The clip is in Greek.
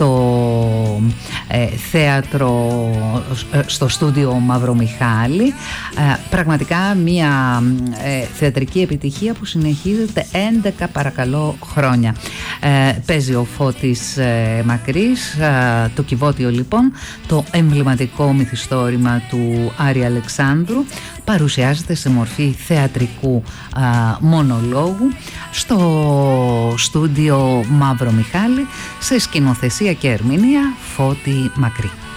θέατρο, στο στούντιο Μαυρομιχάλη. Πραγματικά μια θεατρική επιτυχία που συνεχίζεται 11 παρακαλώ χρόνια. Παίζει ο Φώτης Μακρύς, το Κιβώτιο λοιπόν, το εμβληματικό μυθιστόρημα του Άρη Αλεξάνδρου, παρουσιάζεται σε μορφή θεατρικού μονολόγου στο στούντιο Μαυρομιχάλη, σε σκηνοθεσία και ερμηνεία Φώτη Μακρύ.